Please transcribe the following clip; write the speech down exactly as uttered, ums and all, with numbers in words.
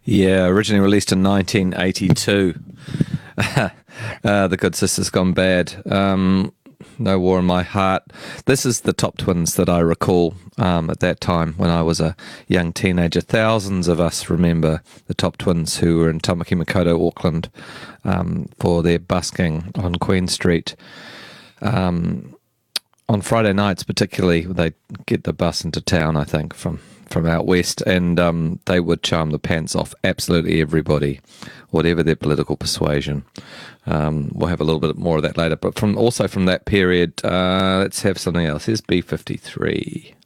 Yeah, originally released in nineteen eighty-two. uh, the Good Sisters Gone Bad. Um, No War in My Heart. This is the Top Twins that I recall um, at that time when I was a young teenager. Thousands of us remember the Top Twins who were in Tamaki Makaurau, Auckland, um, for their busking on Queen Street. Um, on Friday nights, particularly, they get the bus into town, I think, from from out west, and um, they would charm the pants off absolutely everybody, whatever their political persuasion. Um, we'll have a little bit more of that later, but from also from that period, uh, let's have something else. Here's B fifty-three.